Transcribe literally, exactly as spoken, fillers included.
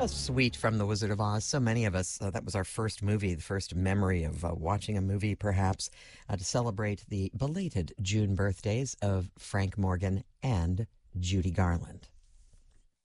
How sweet from The Wizard of Oz. So many of us, uh, that was our first movie, the first memory of uh, watching a movie, perhaps, uh, to celebrate the belated June birthdays of Frank Morgan and Judy Garland.